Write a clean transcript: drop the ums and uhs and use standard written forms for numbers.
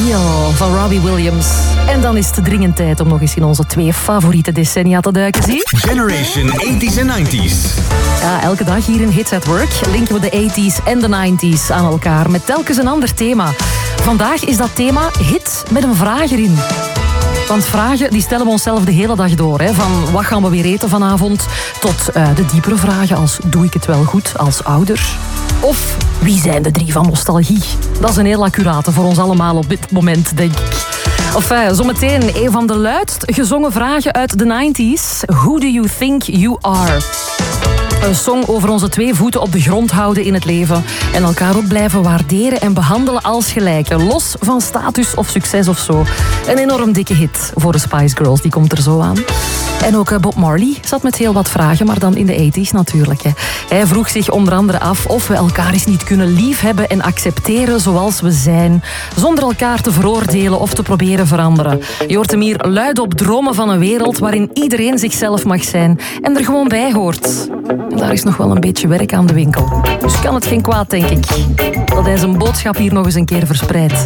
Real van Robbie Williams. En dan is het dringend tijd om nog eens in onze 2 favoriete decennia te duiken, zie? Generation 80s en 90s. Ja, elke dag hier in Hits at Work linken we de 80s en de 90s aan elkaar met telkens een ander thema. Vandaag is dat thema hit met een vraag erin. Want vragen die stellen we onszelf de hele dag door. Hè? Van wat gaan we weer eten vanavond? Tot de diepere vragen als doe ik het wel goed als ouder? Of wie zijn de 3 van nostalgie? Dat is een heel accurate voor ons allemaal op dit moment, denk ik. Of zometeen een van de luidst gezongen vragen uit de 90s. Who do you think you are? Een song over onze 2 voeten op de grond houden in het leven. En elkaar ook blijven waarderen en behandelen als gelijken. Los van status of succes of zo. Een enorm dikke hit voor de Spice Girls, die komt er zo aan. En ook Bob Marley zat met heel wat vragen, maar dan in de 80s natuurlijk. Hè. Hij vroeg zich onder andere af of we elkaar eens niet kunnen liefhebben en accepteren zoals we zijn. Zonder elkaar te veroordelen of te proberen veranderen. Je hoort hem hier luidop dromen van een wereld waarin iedereen zichzelf mag zijn en er gewoon bij hoort. En daar is nog wel een beetje werk aan de winkel. Dus kan het geen kwaad, denk ik, dat hij zijn boodschap hier nog eens een keer verspreidt.